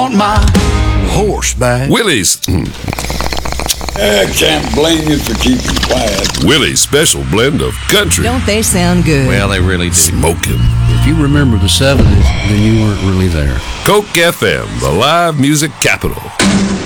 On my horseback. Willie's. I can't blame you for keeping quiet. Willie's special blend of country. Don't they sound good? Well, they really do. Smoking. If you remember the 70s, then you weren't really there. Coke FM, the live music capital.